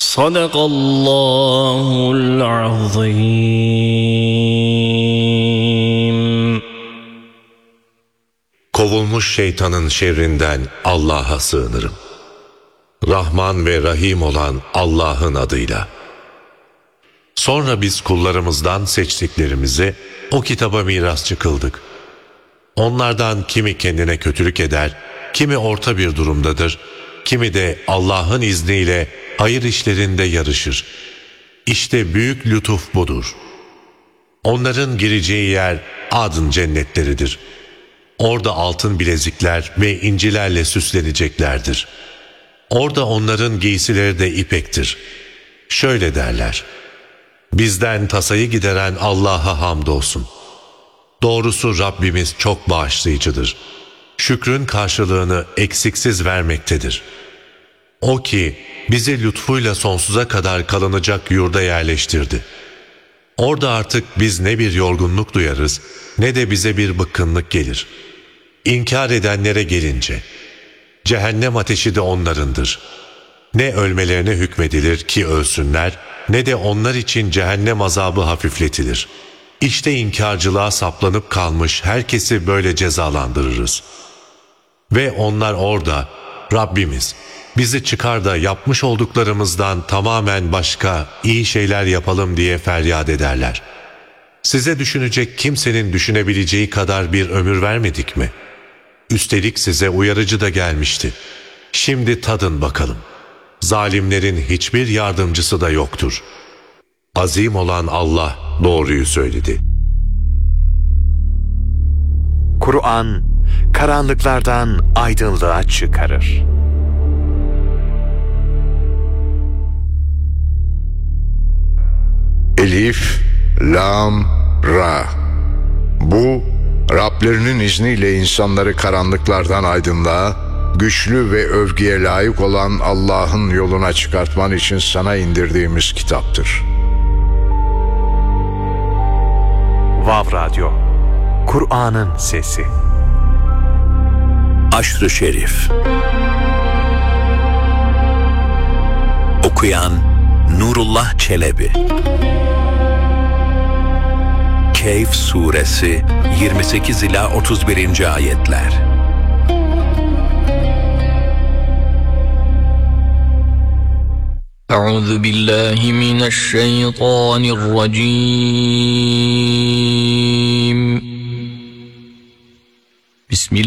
Sadakallahul azim. Kovulmuş şeytanın şerrinden Allah'a sığınırım. Rahman ve Rahim olan Allah'ın adıyla. Sonra biz kullarımızdan seçtiklerimizi o kitaba mirasçı kıldık. Onlardan kimi kendine kötülük eder, kimi orta bir durumdadır, kimi de Allah'ın izniyle hayır işlerinde yarışır. İşte büyük lütuf budur. Onların gireceği yer Adın cennetleridir. Orada altın bilezikler ve incilerle süsleneceklerdir. Orada onların giysileri de ipektir. Şöyle derler: bizden tasayı gideren Allah'a hamdolsun. Doğrusu Rabbimiz çok bağışlayıcıdır. Şükrün karşılığını eksiksiz vermektedir. O ki bizi lütfuyla sonsuza kadar kalınacak yurda yerleştirdi. Orada artık biz ne bir yorgunluk duyarız, ne de bize bir bıkkınlık gelir. İnkar edenlere gelince, cehennem ateşi de onlarındır. Ne ölmelerine hükmedilir ki ölsünler, ne de onlar için cehennem azabı hafifletilir. İşte inkarcılığa saplanıp kalmış herkesi böyle cezalandırırız. Ve onlar orada, Rabbimiz, bizi çıkar da yapmış olduklarımızdan tamamen başka iyi şeyler yapalım diye feryat ederler. Size düşünecek kimsenin düşünebileceği kadar bir ömür vermedik mi? Üstelik size uyarıcı da gelmişti. Şimdi tadın bakalım. Zalimlerin hiçbir yardımcısı da yoktur. Azim olan Allah doğruyu söyledi. Kur'an, karanlıklardan aydınlığa çıkarır. Elif, Lam, Ra. Bu, Rablerinin izniyle insanları karanlıklardan aydınlığa, güçlü ve övgüye layık olan Allah'ın yoluna çıkartman için sana indirdiğimiz kitaptır. Vav Radyo, Kur'an'ın sesi. Aşr-ı Şerif. Okuyan Nurullah Çelebi. Kehf Suresi 28 ila 31. ayetler. Euzu billahi mineşşeytanirracim. Bismillah.